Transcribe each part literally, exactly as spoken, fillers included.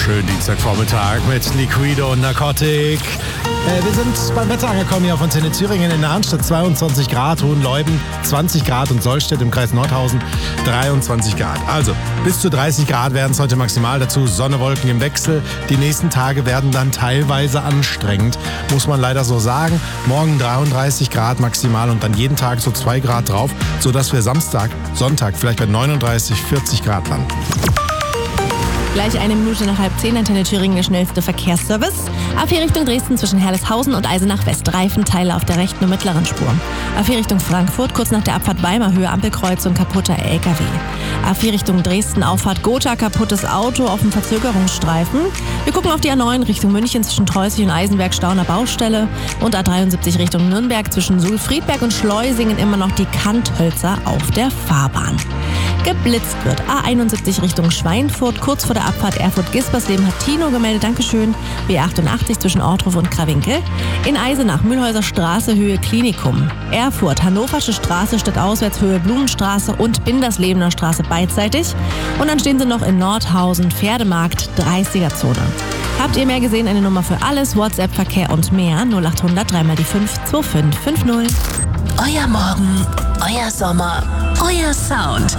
wunderschönen Dienstagvormittag mit Liquido und Narcotic. Äh, wir sind beim Wetter angekommen hier auf Antenne Thüringen in der Arnstadt. zweiundzwanzig Grad, Hohenleuben zwanzig Grad und Sollstedt im Kreis Nordhausen dreiundzwanzig Grad. Also bis zu dreißig Grad werden es heute maximal. Dazu Sonne, Wolken im Wechsel. Die nächsten Tage werden dann teilweise anstrengend, muss man leider so sagen. Morgen dreiunddreißig Grad maximal und dann jeden Tag so zwei Grad drauf, sodass wir Samstag, Sonntag vielleicht bei neununddreißig, vierzig Grad landen. Gleich eine Minute nach halb zehn, Antenne Thüringen, der schnellste Verkehrsservice. A vier Richtung Dresden zwischen Herleshausen und Eisenach West. Reifenteile auf der rechten und mittleren Spur. A vier Richtung Frankfurt, kurz nach der Abfahrt Weimar Höhe, Ampelkreuzung, kaputter L K W. A vier Richtung Dresden, Auffahrt Gotha, kaputtes Auto auf dem Verzögerungsstreifen. Wir gucken auf die A neun Richtung München zwischen Treusig und Eisenberg, Stauner Baustelle. Und A dreiundsiebzig Richtung Nürnberg zwischen Suhl-Friedberg und Schleusingen immer noch die Kanthölzer auf der Fahrbahn. Geblitzt wird A einundsiebzig Richtung Schweinfurt, kurz vor der Abfahrt Erfurt-Gispersleben hat Tino gemeldet, Dankeschön. B achtundachtzig zwischen Ortruf und Krawinkel. In Eisenach, Mühlhäuser Straße, Höhe Klinikum. Erfurt, Hannoversche Straße, Stadtauswärts, Höhe Blumenstraße und Binderslebener Straße beidseitig. Und dann stehen sie noch in Nordhausen, Pferdemarkt, dreißiger-Zone. Habt ihr mehr gesehen? Eine Nummer für alles, WhatsApp, Verkehr und mehr. null achthundert, dreimal die fünf, zwei fünf fünf null. Euer Morgen, euer Sommer, euer Sound.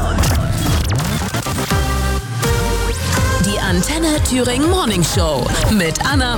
Die Antenne Thüringen Morning Show mit Anna